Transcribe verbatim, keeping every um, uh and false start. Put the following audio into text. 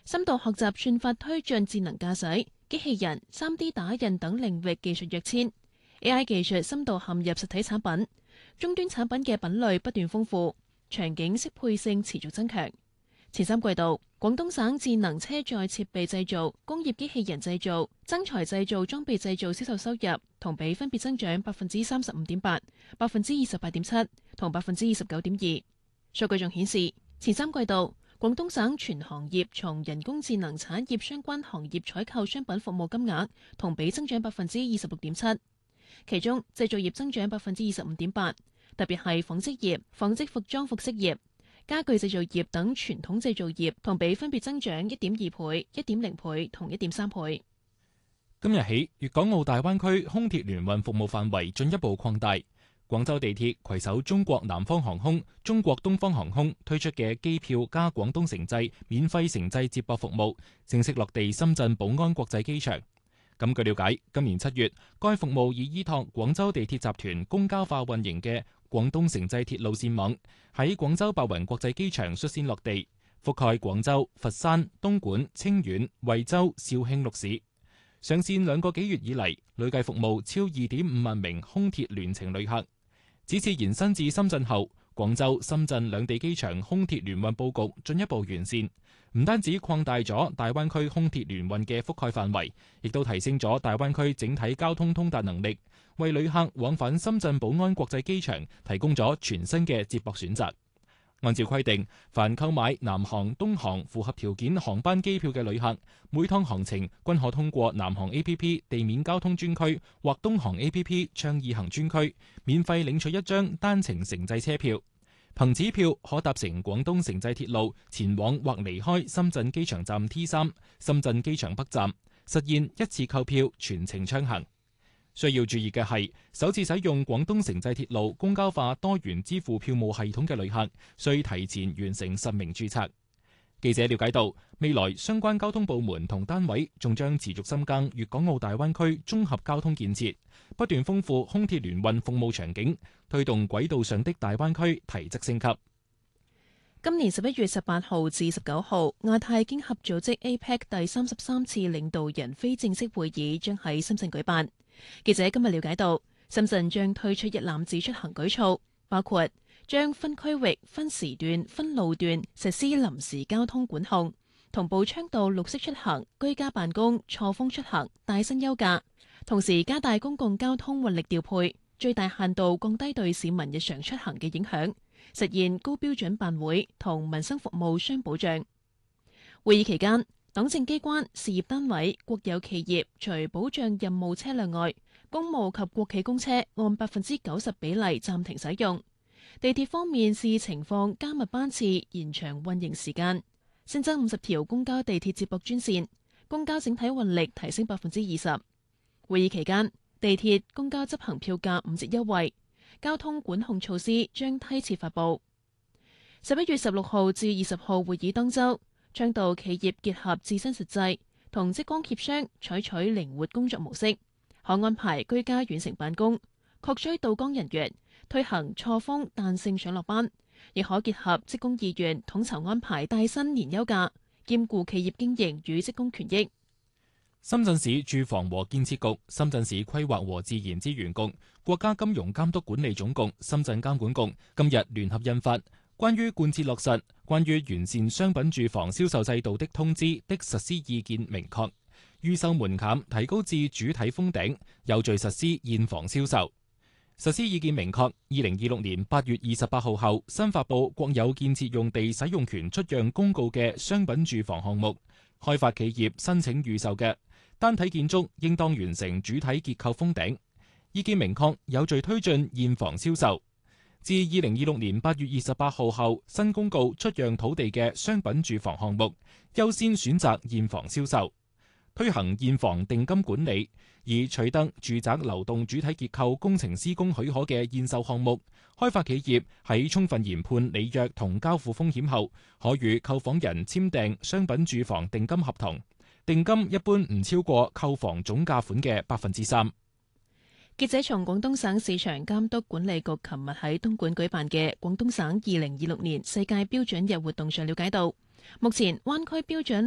深度學習算法推進智能駕駛、機器人、三 D 打印等領域技術躍遷 ，A I 技術深度嵌入實體產品，終端產品嘅品類不斷豐富，場景適配性持續增強。前三季度，廣東省智能車載設備製造、工業機器人製造、增材製造裝備製造銷售收入同比分別增長百分之三十五點八、百分之二十八點七同百分之二十九點二。數據仲顯示，前三季度，廣東省全行業從人工智能產業相關行業採購商品服務金額同比增長百分之二十六點七，其中製造業增長百分之二十五點八，特別係紡織業、紡織服裝服飾業、家具製造業等傳統製造業同比分別增長一點二倍、一點零倍同一點三倍。 今日起，粵港澳大灣區空鐵聯運服務範圍進一步擴大。廣州地鐵攜手中國南方航空、中國東方航空推出嘅機票加廣東城際免費城際接駁服務，正式落地深圳寶安國際機場。咁據了解，今年七月，該服務以依託廣州地鐵集團公交化運營嘅廣東城際鐵路線網，喺廣州白雲國際機場率先落地，覆蓋廣州、佛山、東莞、清遠、惠州、肇慶六市。上線兩個幾月以嚟，累計服務超二點五萬名空鐵聯程旅客。此次延伸至深圳後，廣州、深圳兩地機場空鐵聯運佈局進一步完善，唔單止擴大咗大灣區空鐵聯運嘅覆蓋範圍，亦都提升咗大灣區整體交通通達能力，為旅客往返深圳寶安國際機場提供咗全新嘅接駁選擇。按照規定，凡購買南航、東航符合條件航班機票嘅旅客，每趟航程均可通過南航 A P P 地面交通專區或東航 A P P 暢易行專區，免費領取一張單程城際車票。憑此票可搭乘廣東城際鐵路前往或離開深圳機場站 T 三、深圳機場北站，實現一次購票全程暢行。需要注意嘅係，首次使用廣東城際鐵路公交化多元支付票務系統嘅旅客，需提前完成實名註冊。記者了解到，未來相關交通部門同單位仲將持續深耕粵港澳大灣區綜合交通建設，不斷豐富空鐵聯運服務場景，推動軌道上的大灣區提質升級。 今年十一月十八號至十九號，亞太經合組織 A P E C 第三十三次領導人非正式會議將喺深圳舉辦。記者今日了解到，深圳將推出一攬子出行舉措，包括將分區域、分時段、分路段實施臨時交通管控，同步倡導綠色出行、居家辦公、錯峰出行、帶薪休假，同時加大公共交通運力調配，最大限度降低對市民日常出行嘅影響，實現高標準辦會同民生服務相保障。會議期間，黨政機關、事業單位、國有企業除保障任務車輛外，公務及國企公車按百分之九十比例暫停使用。地鐵方面視情況加密班次，延長運營時間，新增五十條公交地鐵接駁專線，公交整體運力提升百分之二十。會議期間，地鐵、公交執行票價五折優惠，交通管控措施將梯次發布。十一月十六號至二十號會議當週，倡導企業結合自身實際，同職工協商，採取靈活工作模式，可安排居家遠程辦公，擴追到崗人員，推行錯峰彈性上落班，亦可結合職工意願，統籌安排帶薪年休假，兼顧企業經營與職工權益。 深圳市住房和建設局、深圳市規劃和自然資源局、國家金融監督管理總局、深圳監管局今日聯合印發關於貫徹落實關於完善商品住房銷售制度的通知的實施意見明確，預售門檻提高至主體封頂，有序實施現房銷售。實施意見明確，二零二六年八月二十八號後新發布國有建設用地使用權出讓公告嘅商品住房項目，開發企業申請預售嘅單體建築應當完成主體結構封頂。意見明確，有序推進現房銷售。自二零二六年八月二十八號後新公告出讓土地嘅商品住房項目，優先選擇現房銷售，推行現房定金管理，以取得住宅流動主體結構工程施工許可嘅現售項目，開發企業喺充分研判履約同交付風險後，可與購房人簽訂商品住房定金合同，定金一般唔超過購房總價款嘅百分之三。 記者從廣東省市場監督管理局琴日喺東莞舉辦嘅廣東省二零二六年世界標準日活動上了解到，目前灣區標準